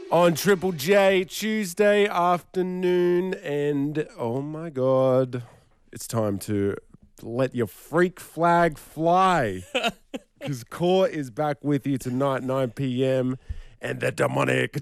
on Triple J Tuesday afternoon, and oh my God, it's time to let your freak flag fly because Core is back with you tonight, 9 p.m. and the demonic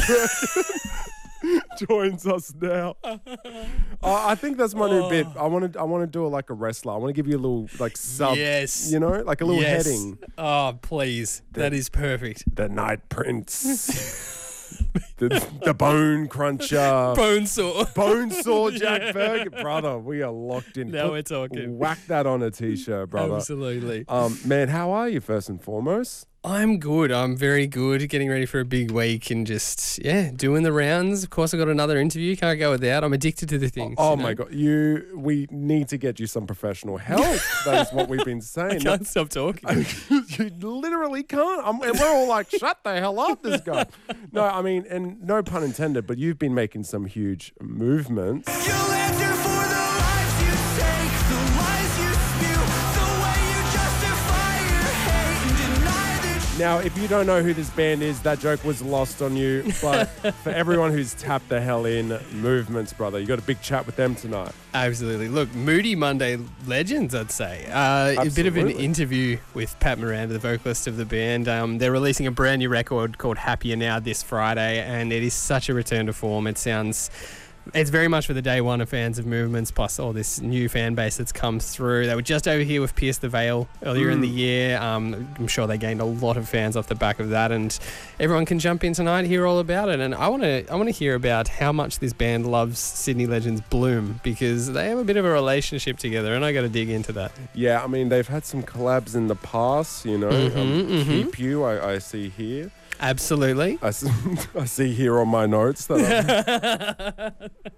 joins us now. I think that's my new bit. I want to do it like a wrestler. I want to give you a little like sub, Yes. you know, like a little heading. Oh, please. That is perfect. The Night Prince. The Bone Cruncher. Bonesaw. Jack Berg. Brother, we are locked in. Now we're talking. Whack that on a t-shirt, brother. Absolutely. Man, how are you first and foremost? I'm good. I'm very good. Getting ready for a big week and just, doing the rounds. Of course, I got another interview. Can't go without. I'm addicted to the things. Oh my God. We need to get you some professional help. That is what we've been saying. I can't stop talking. You literally can't. And we're all like, shut the hell up, this guy. No, I mean, and no pun intended, but you've been making some huge movements. You'll answer for the lives you take, the lies you spew, the way you justify your hate and deny the Now, if you don't know who this band is, that joke was lost on you. But for everyone who's tapped the hell in, Movements, brother, you got a big chat with them tonight. Absolutely. Look, Moody Monday legends, I'd say. A bit of an Absolutely. interview with Pat Miranda, the vocalist of the band. They're releasing a brand new record called Happier Now this Friday, and it is such a return to form. It's very much for the day one of fans of Movements, plus all this new fan base that's come through. They were just over here with Pierce the Veil earlier in the year. I'm sure they gained a lot of fans off the back of that, and everyone can jump in tonight and hear all about it. And I want to hear about how much this band loves Sydney legends Bloom, because they have a bit of a relationship together, and I got to dig into that. Yeah, I mean, they've had some collabs in the past, you know. Keep You, I see here. Absolutely. I see here on my notes that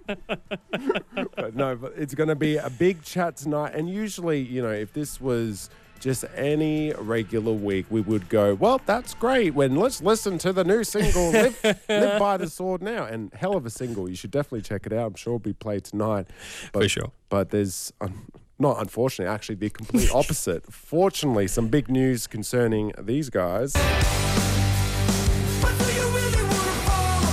but it's going to be a big chat tonight. And usually, you know, if this was just any regular week, we would go, well, that's great. Let's listen to the new single, Live by the Sword Now. And hell of a single. You should definitely check it out. I'm sure it'll be played tonight. For sure. But there's... not unfortunately, actually the complete opposite. Fortunately, some big news concerning these guys. But do you really wanna fall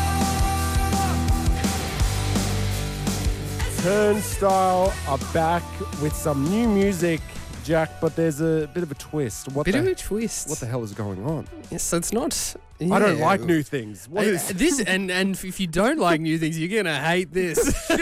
apart? Turnstile are back with some new music, Jack, but there's a bit of a twist. Bit of a twist. What the hell is going on? Yes, so it's not... I don't like new things. What is this? And if you don't like new things, you're gonna hate this.